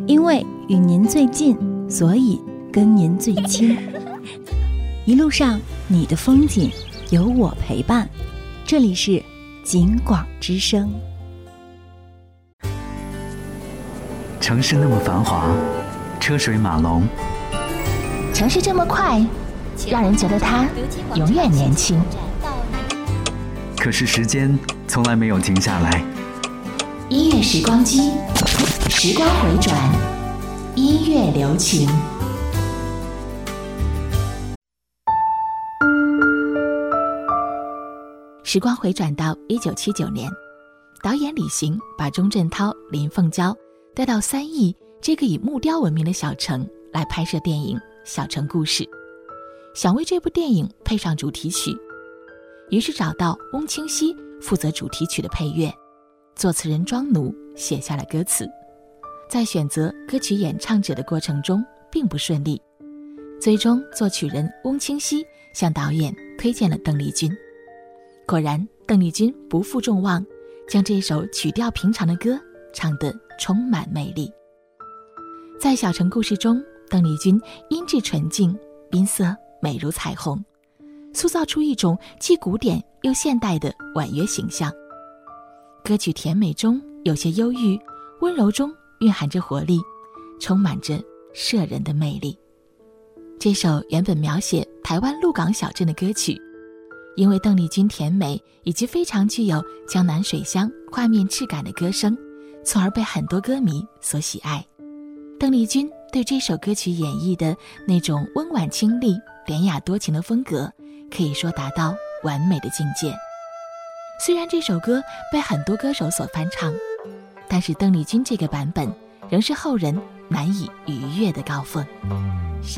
因为与您最近，所以跟您最亲。一路上你的风景有我陪伴，这里是景广之声。 城市那么繁华，车水马龙， 城市这么快，让人觉得它永远年轻。 可是时间从来没有停下来。 音乐时光机，时光回转，音乐留情。时光回转到1979年，导演李行把钟镇涛、林凤娇带到3义这个以木雕闻名的小城来拍摄电影《小城故事》，想为这部电影配上主题曲，于是找到翁清溪负责主题曲的配乐，作词人庄奴写下了歌词。在选择歌曲演唱者的过程中并不顺利，最终作曲人翁清溪向导演推荐了邓丽君。果然邓丽君不负众望，将这首曲调平常的歌唱得充满魅力。在小城故事中，邓丽君音质纯净，音色美如彩虹，塑造出一种既古典又现代的婉约形象。歌曲甜美中有些忧郁，温柔中蕴含着活力，充满着摄人的魅力。这首原本描写台湾鹿港小镇的歌曲，因为邓丽君甜美以及非常具有江南水乡画面质感的歌声，从而被很多歌迷所喜爱。邓丽君对这首歌曲演绎的那种温婉清丽、典雅多情的风格，可以说达到完美的境界。虽然这首歌被很多歌手所翻唱，但是邓丽君这个版本仍是后人难以逾越的高峰。